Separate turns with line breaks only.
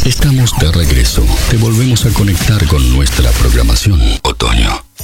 Estamos de regreso. Te volvemos a conectar con nuestra programación. Otoño.